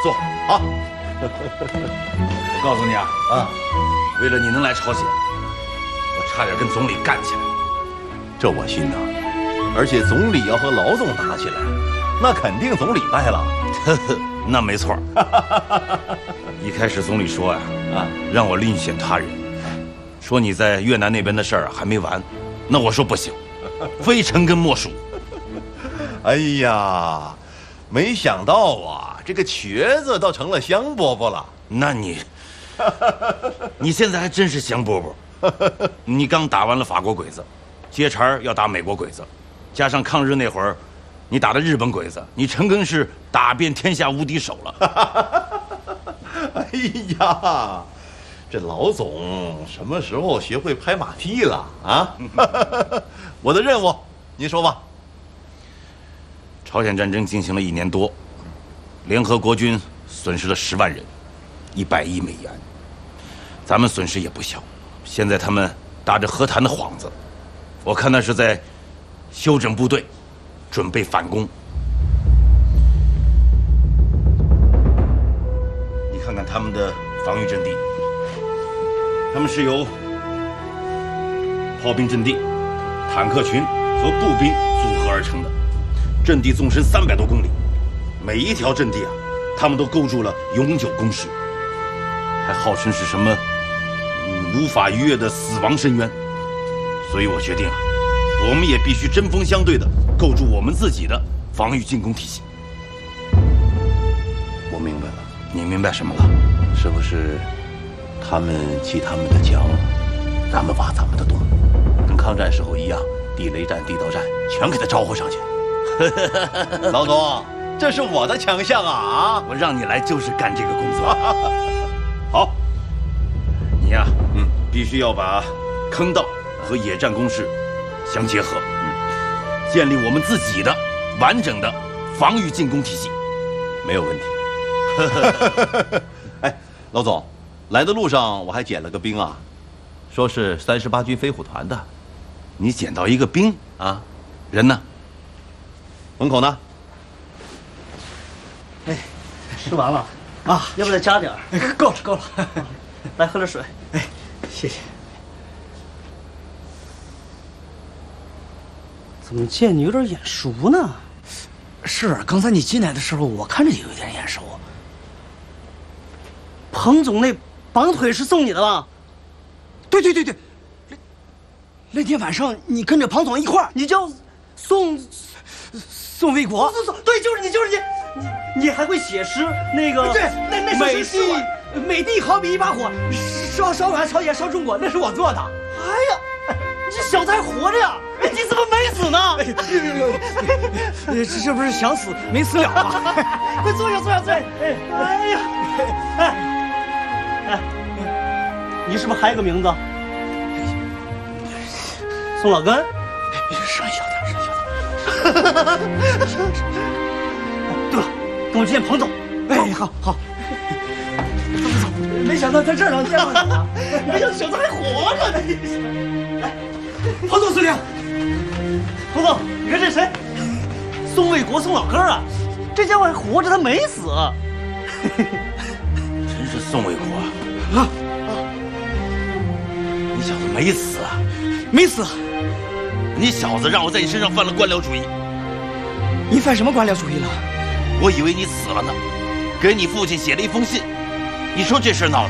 坐啊。我告诉你啊，为了你能来朝鲜，我差点跟总理干起来。 这我心呐。而且总理要和老总打起来，那肯定总理败了。 那没错。一开始总理说让我另选他人，说你在越南那边的事儿还没完。那我说不行，非陈根莫属。 哎呀，没想到啊，这个瘸子倒成了香饽饽了。 那你现在还真是香饽饽。你刚打完了法国鬼子，接茬要打美国鬼子，加上抗日那会儿，你打的日本鬼子，你陈根是打遍天下无敌手了。 哎呀，这老总什么时候学会拍马屁了啊？我的任务，您说吧。 朝鲜战争进行了1年多，联合国军损失了10万人，100亿美元，咱们损失也不小。现在他们打着和谈的幌子，我看那是在休整部队，准备反攻。你看看他们的防御阵地，他们是由炮兵阵地、坦克群和步兵组合而成的，阵地纵深300多公里，每一条阵地他们都构筑了永久工事，还号称是什么无法逾越的死亡深渊。所以我决定我们也必须针锋相对地构筑我们自己的防御进攻体系。 我明白了。 你明白什么了？ 是不是他们砌他们的墙，咱们挖咱们的洞，跟抗战时候一样，地雷战、地道战全给他招呼上去？老总，这是我的强项啊！ 我让你来就是干这个工作。好，你呀，必须要把坑道和野战工事相结合，建立我们自己的完整的防御进攻体系。 没有问题。哎，老总，来的路上我还捡了个兵啊，说是38军飞虎团的。 你捡到一个兵啊？ 人呢？ 门口呢？ 哎，吃完了啊？要不再加点儿？够了够了，来喝点水。哎，谢谢。怎么见你有点眼熟呢？是，刚才你进来的时候，我看着也有点眼熟。彭总那绑腿是送你的吧？对对对对，那天晚上你跟着彭总一块儿，你叫宋卫国。对，就是你，就是你还会写诗，那个对，那美帝好比一把火，烧完朝鲜烧中国，那是我做的。哎呀，你这小子还活着呀？你怎么没死呢？这不是想死没死了吗？快坐下，坐下，坐下。哎呀，哎，你是不是还有个名字？宋老根。声小点，声小点。对了，跟我去见彭总。哎，好好。走，没想到在这儿能见到你啊！没想到小子还活着呢。来，彭总司令。彭总，你看这谁？宋卫国，宋老根啊！这家伙还活着，他没死。 真是宋卫国啊！你小子没死啊？ 没死。 你小子让我在你身上犯了官僚主义。 你犯什么官僚主义了？ 我以为你死了呢，给你父亲写了一封信。你说这事闹的，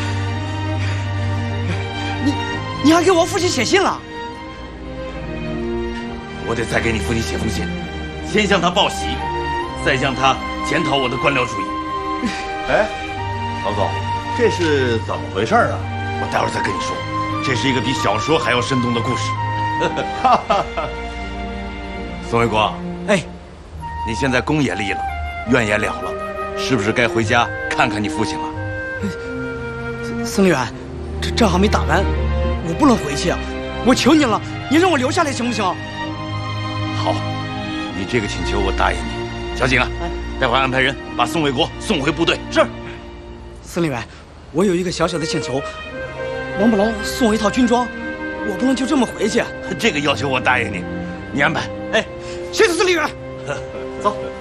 你还给我父亲写信了？ 我得再给你父亲写封信，先向他报喜，再向他检讨我的官僚主义。 哎，老总，这是怎么回事啊？ 我待会儿再跟你说，这是一个比小说还要生动的故事。宋卫国， 哎， 你现在功也立了，愿也了了，是不是该回家看看你父亲了？ 司令员，这仗还没打完，我不能回去啊！我求您了，您让我留下来行不行？ 好，你这个请求我答应你。小景啊，待会儿安排人把宋卫国送回部队。 是。司令员，我有一个小小的请求，王不劳送我一套军装，我不能就这么回去。 这个要求我答应你，你安排。 哎，谢谢司令员。 走。